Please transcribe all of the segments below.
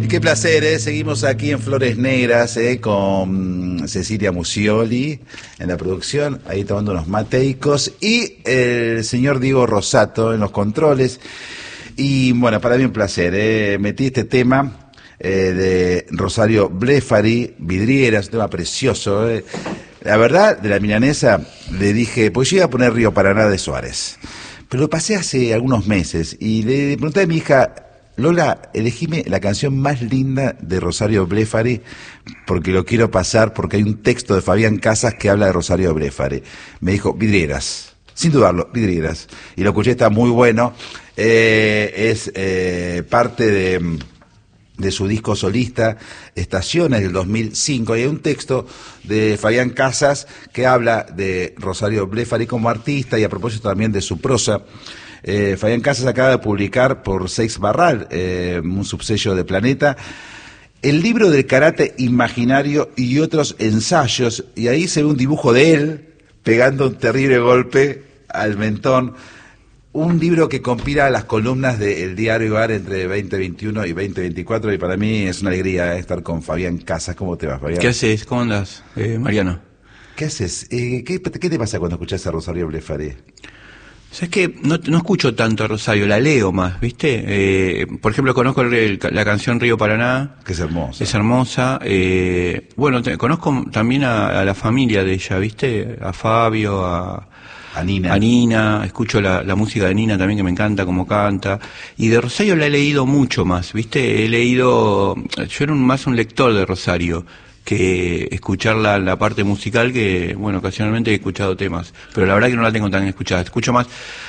Qué placer, seguimos aquí en Flores Negras con Cecilia Musioli en la producción, ahí tomando unos mateicos, y el señor Diego Rosato en los controles. Y bueno, para mí un placer, metí este tema de Rosario Blefari, Vidrieras, un tema precioso. La verdad, de la milanesa le dije, pues yo iba a poner Río Paraná de Suárez, pero lo pasé hace algunos meses y le pregunté a mi hija: Lola, elegime la canción más linda de Rosario Blefari, porque lo quiero pasar, porque hay un texto de Fabián Casas que habla de Rosario Blefari. Me dijo, Vidrieras, sin dudarlo, Vidrieras. Y lo escuché, está muy bueno. Es parte de su disco solista, Estaciones, del 2005. Y hay un texto de Fabián Casas que habla de Rosario Blefari como artista y a propósito también de su prosa. Fabián Casas acaba de publicar por Seix Barral, un subsello de Planeta, el libro del karate imaginario y otros ensayos, y ahí se ve un dibujo de él pegando un terrible golpe al mentón. Un libro que compila las columnas del diario Ibar entre 2021 y 2024, y para mí es una alegría estar con Fabián Casas. ¿Cómo te va, Fabián? ¿Qué haces? ¿Cómo andas, Mariano? ¿Qué haces? ¿Qué te pasa cuando escuchás a Rosario Blefari? ¿Sabes qué? No escucho tanto a Rosario, la leo más, ¿viste? Por ejemplo, conozco la canción Río Paraná. Que es hermosa. Es hermosa. Bueno, conozco también a la familia de ella, ¿viste? A Fabio, a Nina. Escucho la música de Nina también, que me encanta cómo canta. Y de Rosario la he leído mucho más, ¿viste? Yo era más un lector de Rosario que escuchar la parte musical, que, bueno, ocasionalmente he escuchado temas, pero la verdad que no la tengo tan escuchada. Escucho más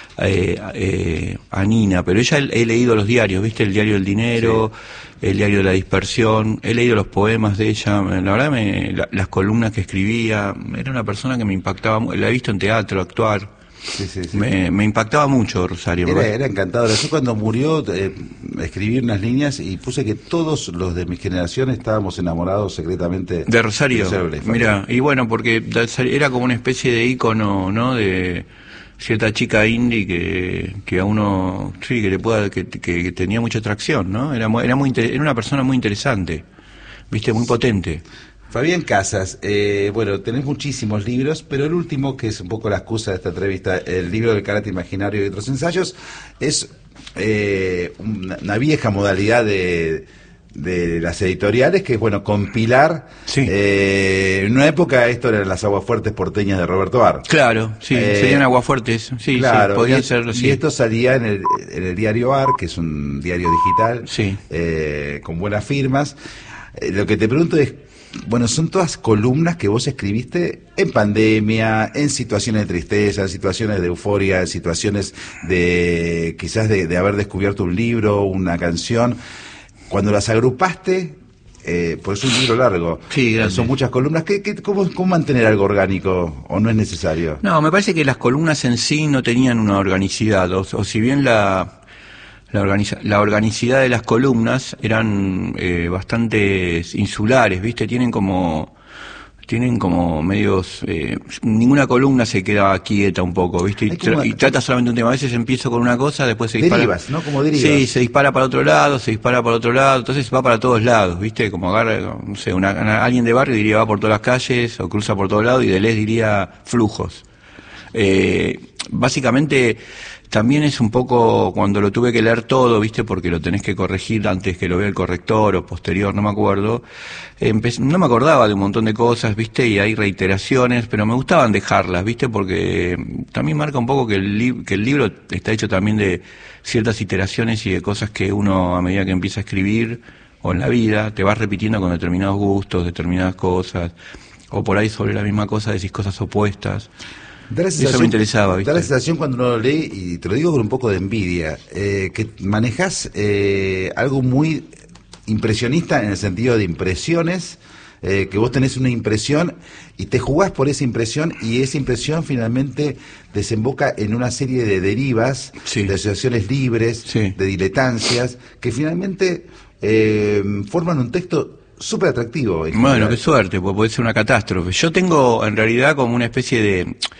a Nina, pero ella he leído los diarios, ¿viste? El Diario del Dinero, sí. El Diario de la Dispersión, he leído los poemas de ella, la verdad las columnas que escribía, era una persona que me impactaba, la he visto en teatro, actuar. Sí. Me impactaba mucho Rosario. Era encantadora. Yo cuando murió escribí unas líneas y puse que todos los de mi generación estábamos enamorados secretamente de Rosario. Mira, y bueno, porque era como una especie de ícono, ¿no? De cierta chica indie que a uno, sí, que tenía mucha atracción, ¿no? Era una persona muy interesante, ¿viste? Muy potente. Flores Casas, bueno, tenés muchísimos libros, pero el último, que es un poco la excusa de esta entrevista, el libro del karate imaginario y otros ensayos, es una vieja modalidad de las editoriales, que es, bueno, compilar. Sí. En una época esto eran las aguafuertes porteñas de Roberto Ar. Claro, sí, serían aguafuertes, sí, claro, sí, podían ser. Sí. Y esto salía en el diario Ar, que es un diario digital, sí, con buenas firmas. Lo que te pregunto es, bueno, son todas columnas que vos escribiste en pandemia, en situaciones de tristeza, en situaciones de euforia, en situaciones de quizás de haber descubierto un libro, una canción. Cuando las agrupaste, pues es un libro largo, sí, son muchas columnas. ¿Cómo mantener algo orgánico, o no es necesario? No, me parece que las columnas en sí no tenían una organicidad, o si bien la organicidad de las columnas eran bastante insulares, ¿viste? Tienen como medios, ninguna columna se queda quieta un poco, ¿viste? Y trata solamente un tema. A veces empiezo con una cosa, después se dispara. Derivas, ¿no? Como derivas. Sí, se dispara para otro lado, entonces va para todos lados, ¿viste? Como agarra, no sé, alguien de barrio diría va por todas las calles, o cruza por todos lados, y Deleuze diría flujos. Básicamente también es un poco, cuando lo tuve que leer todo, ¿viste? Porque lo tenés que corregir antes que lo vea el corrector o posterior, no me acuerdo. No me acordaba de un montón de cosas, ¿viste? Y hay reiteraciones, pero me gustaban dejarlas, ¿viste? Porque también marca un poco que el libro está hecho también de ciertas iteraciones y de cosas que uno, a medida que empieza a escribir o en la vida, te vas repitiendo con determinados gustos, determinadas cosas, o por ahí sobre la misma cosa decís cosas opuestas. Eso me interesaba, ¿viste? Da la sensación cuando uno lo lee, y te lo digo con un poco de envidia, que manejas algo muy impresionista en el sentido de impresiones, que vos tenés una impresión y te jugás por esa impresión, y esa impresión finalmente desemboca en una serie de derivas, sí, de asociaciones libres, sí, de diletancias, que finalmente forman un texto súper atractivo. Bueno, qué suerte, porque puede ser una catástrofe. Yo tengo en realidad como una especie de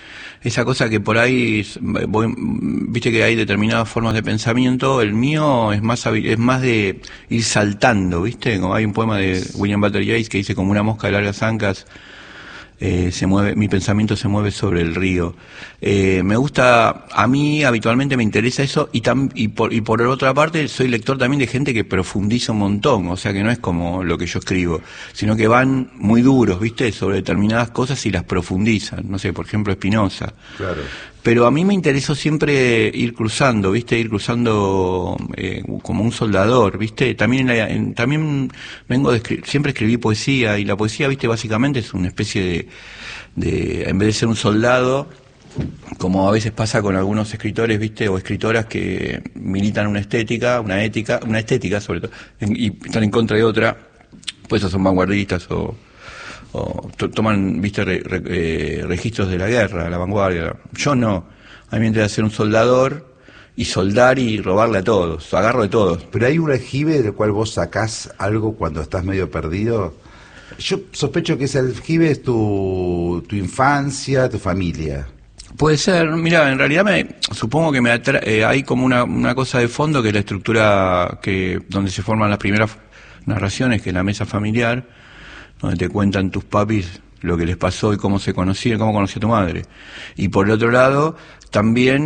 esa cosa que por ahí, viste que hay determinadas formas de pensamiento, el mío es más de ir saltando, viste, como hay un poema de William Butler Yeats que dice: como una mosca de largas ancas, mi pensamiento se mueve sobre el río. Me gusta, a mí habitualmente me interesa eso, y por otra parte soy lector también de gente que profundiza un montón, o sea que no es como lo que yo escribo, sino que van muy duros, ¿viste?, sobre determinadas cosas y las profundizan, no sé, por ejemplo Spinoza. Claro. Pero a mí me interesó siempre ir cruzando, ¿viste? Ir cruzando como un soldador, ¿viste? También vengo de siempre escribí poesía, y la poesía, ¿viste? Básicamente es una especie en vez de ser un soldado, como a veces pasa con algunos escritores, ¿viste? O escritoras que militan una estética sobre todo, y están en contra de otra, pues esos son vanguardistas o toman, viste, registros de la guerra, la vanguardia. Yo no. A mí me interesa ser un soldador y soldar y robarle a todos, agarro de todos. Pero hay un aljibe del cual vos sacás algo cuando estás medio perdido. Yo sospecho que ese aljibe es tu infancia, tu familia. Puede ser, mira, en realidad supongo que hay como una cosa de fondo, que es la estructura donde se forman las primeras narraciones, que es la mesa familiar, donde te cuentan tus papis lo que les pasó y cómo se conocían, cómo conoció tu madre. Y por el otro lado, también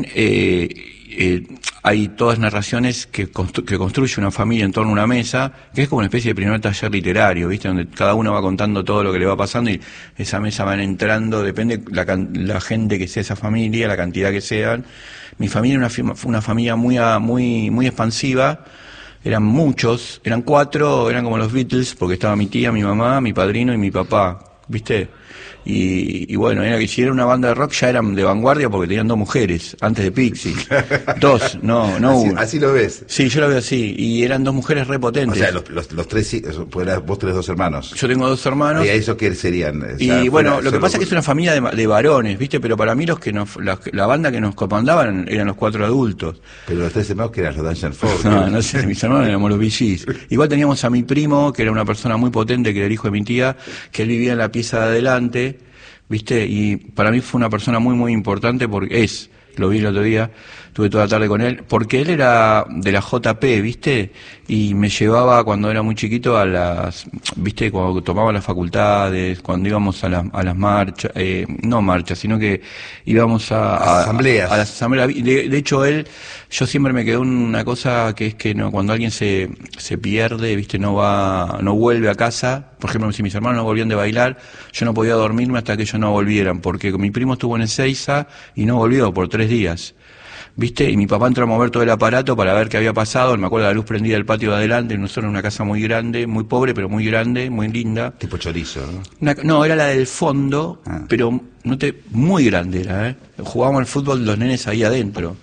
hay todas narraciones que construye una familia en torno a una mesa, que es como una especie de primer taller literario, ¿viste?, donde cada uno va contando todo lo que le va pasando, y esa mesa van entrando, depende la gente que sea esa familia, la cantidad que sean. Mi familia era una familia muy expansiva. Eran muchos, eran 4, eran como los Beatles, porque estaba mi tía, mi mamá, mi padrino y mi papá, ¿viste? Y bueno, si era una banda de rock ya eran de vanguardia porque tenían 2 mujeres, antes de Pixies. 2, no así, una. Así lo ves. Sí, yo lo veo así, y eran 2 mujeres repotentes. O sea, los 3, vos tenés 2 hermanos. Yo tengo 2 hermanos. ¿Y a eso qué serían? Y bueno, lo que pasa es que es una familia de varones, ¿viste? Pero para mí la banda que nos comandaban eran los 4 adultos. Pero los 3 hermanos que eran los Danger Force. No sé, mis hermanos éramos los VGs. Igual teníamos a mi primo, que era una persona muy potente, que era el hijo de mi tía, que él vivía en la pieza de adelante, ¿viste? Y para mí fue una persona muy importante, porque lo vi el otro día, estuve toda la tarde con él, porque él era de la JP, ¿viste? Y me llevaba cuando era muy chiquito ¿viste? Cuando tomaba las facultades, cuando íbamos a las marchas, no marchas, sino que íbamos a asambleas. A las asambleas. De hecho, yo siempre me quedó una cosa, que es que cuando alguien se pierde, ¿viste? No vuelve a casa. Por ejemplo, si mis hermanos no volvían de bailar, yo no podía dormirme hasta que ellos no volvieran, porque mi primo estuvo en Ezeiza y no volvió por 3 días. ¿Viste? Y mi papá entró a mover todo el aparato para ver qué había pasado. Me acuerdo de la luz prendida del patio de adelante. Nosotros en una casa muy grande, muy pobre, pero muy grande, muy linda. Tipo chorizo, ¿no? No, era la del fondo, pero muy grande era, ¿eh? Jugábamos al fútbol los nenes ahí adentro.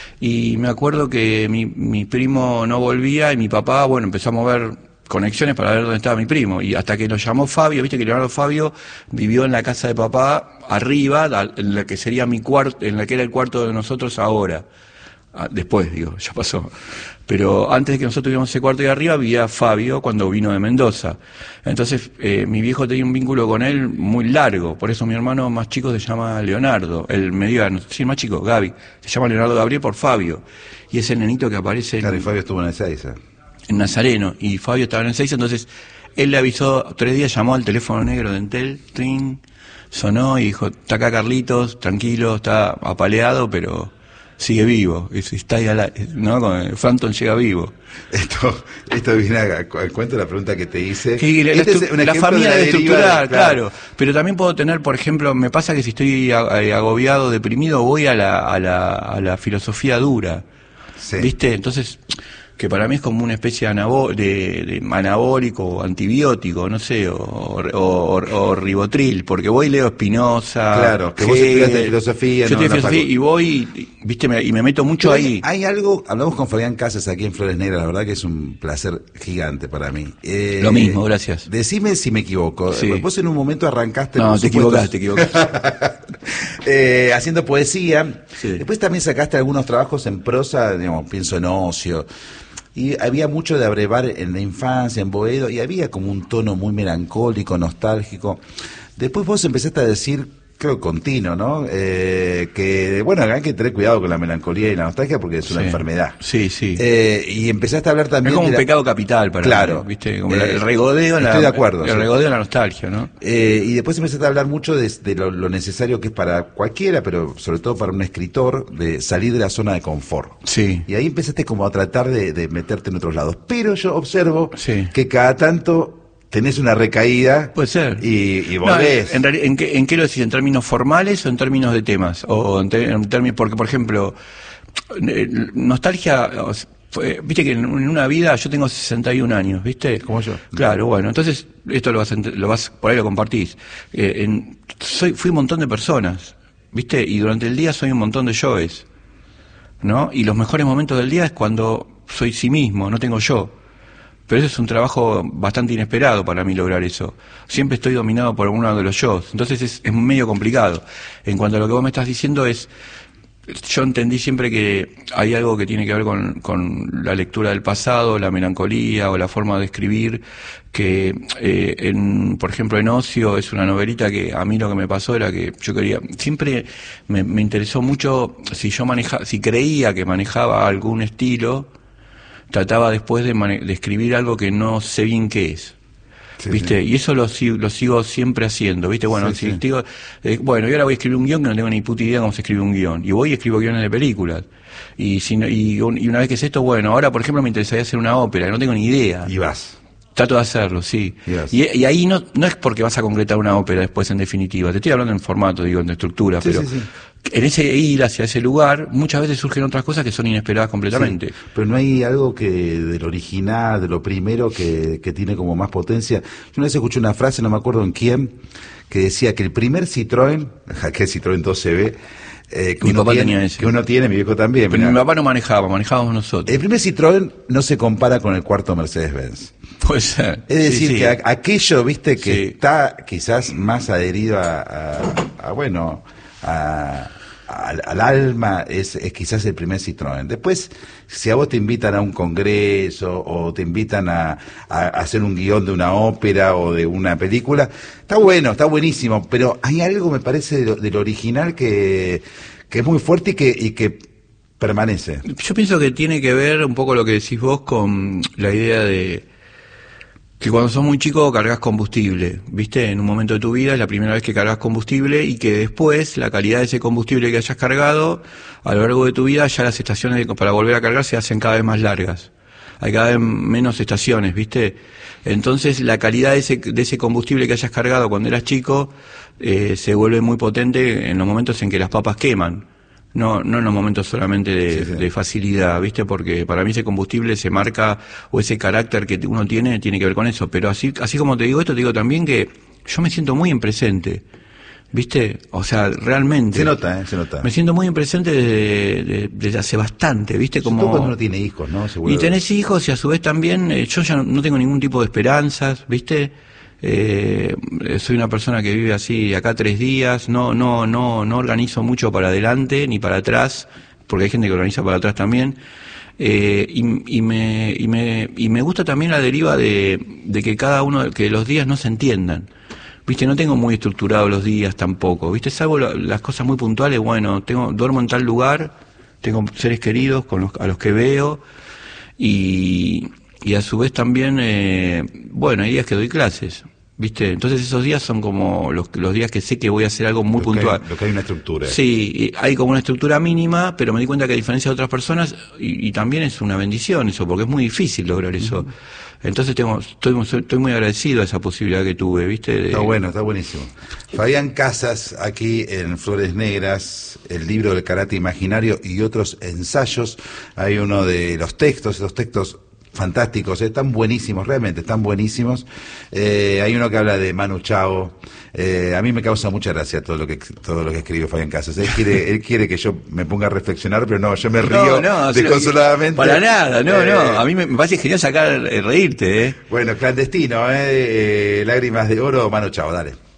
Y me acuerdo que mi primo no volvía, y mi papá, bueno, empezó a mover conexiones para ver dónde estaba mi primo, y hasta que nos llamó Fabio, viste que Leonardo Fabio vivió en la casa de papá arriba, en la que sería mi cuarto, en la que era el cuarto de nosotros ahora. Después, ya pasó. Pero antes de que nosotros tuviéramos ese cuarto de arriba, vivía Fabio cuando vino de Mendoza. Entonces, mi viejo tenía un vínculo con él muy largo, por eso mi hermano más chico se llama Leonardo, el mediano, sí, más chico, Gaby, se llama Leonardo Gabriel por Fabio, y es el nenito que aparece Claro, y Fabio estuvo en Ezeiza. En Nazareno, y Fabio estaba en Ezeiza. Entonces él le avisó, 3 días llamó al teléfono negro de Entel, trin, sonó y dijo: está acá Carlitos, tranquilo, está apaleado, pero sigue vivo. Está ahí ¿no? Frampton llega vivo. Esto viene a cuento de la pregunta que te hice. La familia debe estructurar, claro. Pero también puedo tener, por ejemplo, me pasa que si estoy agobiado, deprimido, voy a la filosofía dura. Sí. ¿Viste? Entonces, que para mí es como una especie de anabólico, antibiótico, no sé, o ribotril, porque voy y leo Spinoza. Claro, que vos estudiaste filosofía. Yo estudié filosofía y voy, viste, y me meto mucho ahí. Hay algo, hablamos con Fabián Casas aquí en Flores Negras, la verdad que es un placer gigante para mí. Lo mismo, gracias. Decime si me equivoco. Sí. Vos en un momento arrancaste... No, te equivocaste. Haciendo poesía. Sí. Después también sacaste algunos trabajos en prosa, digamos, pienso en Ocio. Y había mucho de abrevar en la infancia, en Boedo, y había como un tono muy melancólico, nostálgico. Después vos empezaste a decir creo continuo, ¿no? Que, bueno, hay que tener cuidado con la melancolía y la nostalgia porque es una enfermedad. Sí, sí. Y empezaste a hablar también... Es como un pecado capital para mí, ¿viste? Como el regodeo, estoy de acuerdo, el regodeo de la nostalgia, ¿no? Y después empezaste a hablar mucho de lo necesario que es para cualquiera, pero sobre todo para un escritor, de salir de la zona de confort. Sí. Y ahí empezaste como a tratar de meterte en otros lados. Pero yo observo que cada tanto tenés una recaída. Puede ser. Y volvés. No, ¿en qué lo decís? ¿En términos formales o en términos de temas? O en términos, porque, por ejemplo, nostalgia... Viste que en una vida yo tengo 61 años, ¿viste? Como yo. Claro, bueno, entonces esto lo vas por ahí lo compartís. Fui un montón de personas, ¿viste? Y durante el día soy un montón de yoes, ¿no? Y los mejores momentos del día es cuando soy sí mismo, no tengo yo. Pero eso es un trabajo bastante inesperado para mí lograr eso. Siempre estoy dominado por uno de los yo. Entonces es medio complicado. En cuanto a lo que vos me estás diciendo yo entendí siempre que hay algo que tiene que ver con la lectura del pasado, la melancolía o la forma de escribir, que por ejemplo en Ocio es una novelita que a mí lo que me pasó era que yo siempre me interesó mucho si creía que manejaba algún estilo, trataba después de escribir algo que no sé bien qué es. Sí, ¿viste? Sí. Y eso lo sigo siempre haciendo, ¿viste? Bueno, sí, digo, bueno, yo ahora voy a escribir un guión que no tengo ni puta idea cómo se escribe un guión. Y voy y escribo guiones de películas. Y una vez que es esto, bueno, ahora por ejemplo me interesaría hacer una ópera, no tengo ni idea. Y vas. Trato de hacerlo, sí. Y ahí no es porque vas a concretar una ópera después en definitiva. Te estoy hablando en formato, digo, en estructura, pero en ese ir hacia ese lugar muchas veces surgen otras cosas que son inesperadas completamente. Sí, pero no hay algo que del original, de lo primero que tiene como más potencia. Yo una vez escuché una frase, no me acuerdo en quién, que decía que el primer Citroën, que Citroën 2CV, mi papá tenía ese. Que uno tiene, mi viejo también. Pero mi papá no manejábamos nosotros. El primer Citroën no se compara con el cuarto Mercedes-Benz. Puede ser. Es decir, que aquello, viste, que está quizás más adherido al alma, es quizás el primer Citroën. Después, si a vos te invitan a un congreso o te invitan a hacer un guión de una ópera o de una película, está bueno, está buenísimo, pero hay algo, me parece, de lo original que es muy fuerte y que permanece. Yo pienso que tiene que ver un poco lo que decís vos con la idea de que cuando sos muy chico cargas combustible, ¿viste? En un momento de tu vida es la primera vez que cargas combustible y que después la calidad de ese combustible que hayas cargado a lo largo de tu vida ya las estaciones para volver a cargar se hacen cada vez más largas. Hay cada vez menos estaciones, ¿viste? Entonces la calidad de ese combustible que hayas cargado cuando eras chico se vuelve muy potente en los momentos en que las papas queman. No en los momentos solamente de facilidad, ¿viste? Porque para mí ese combustible se marca, o ese carácter que uno tiene que ver con eso. Pero así como te digo esto, te digo también que yo me siento muy en presente, ¿viste? O sea, realmente. Se nota, se nota. Me siento muy en presente desde hace bastante, ¿viste? Como cuando uno tiene hijos, ¿no? Y tenés hijos y a su vez también, yo ya no tengo ningún tipo de esperanzas, ¿viste? Soy una persona que vive así acá 3 días, no organizo mucho para adelante ni para atrás, porque hay gente que organiza para atrás también, y me gusta también la deriva de que cada uno, que los días no se entiendan, viste, no tengo muy estructurados los días tampoco, viste, salvo las cosas muy puntuales, bueno, duermo en tal lugar, tengo seres queridos a los que veo, y a su vez también, bueno, hay días que doy clases, ¿viste? Entonces esos días son como los días que sé que voy a hacer algo muy puntual. Lo que hay una estructura. Sí, hay como una estructura mínima, pero me di cuenta que a diferencia de otras personas, y también es una bendición eso, porque es muy difícil lograr eso. Entonces estoy muy agradecido a esa posibilidad que tuve, ¿viste? Está bueno, está buenísimo. Fabián Casas, aquí en Flores Negras, el libro del karate imaginario y otros ensayos. Hay uno de los textos, esos textos fantásticos, están buenísimos, realmente están buenísimos. Hay uno que habla de Manu Chao. A mí me causa mucha gracia todo lo que escribe Fabián Casas. Él quiere que yo me ponga a reflexionar, pero no, yo me río desconsoladamente. Para nada, no. A mí me parece genial reírte, Bueno, clandestino, Lágrimas de Oro, Manu Chao, dale.